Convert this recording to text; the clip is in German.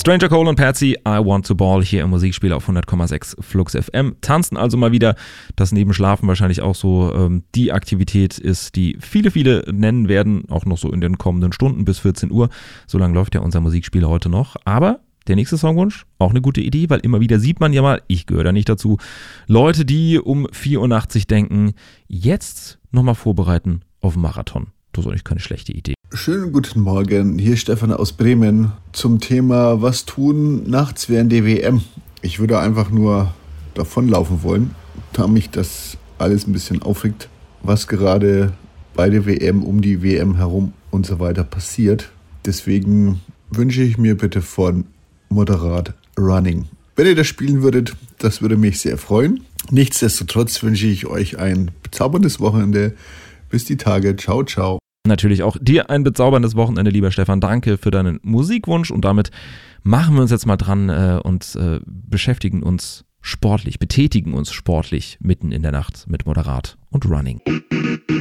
Stranger Cole und Patsy, I Want to Ball hier im Musikspiel auf 100,6 Flux FM. Tanzen also mal wieder, das neben Schlafen wahrscheinlich auch so die Aktivität ist, die viele nennen werden, auch noch so in den kommenden Stunden bis 14 Uhr. So lange läuft ja unser Musikspiel heute noch. Aber der nächste Songwunsch, auch eine gute Idee, weil immer wieder sieht man ja mal, ich gehöre da nicht dazu, Leute, die um 4 Uhr nachts sich denken, jetzt nochmal vorbereiten auf einen Marathon. Das ist eigentlich keine schlechte Idee. Schönen guten Morgen, hier ist Stefan aus Bremen zum Thema was tun nachts während der WM. Ich würde einfach nur davonlaufen wollen, da mich das alles ein bisschen aufregt, was gerade bei der WM, um die WM herum und so weiter passiert. Deswegen wünsche ich mir bitte von Moderat Running. Wenn ihr das spielen würdet, das würde mich sehr freuen. Nichtsdestotrotz wünsche ich euch ein bezauberndes Wochenende. Bis die Tage. Ciao, ciao. Natürlich auch dir ein bezauberndes Wochenende, lieber Stefan. Danke für deinen Musikwunsch und damit machen wir uns jetzt mal dran und betätigen uns sportlich mitten in der Nacht mit Moderat und Running.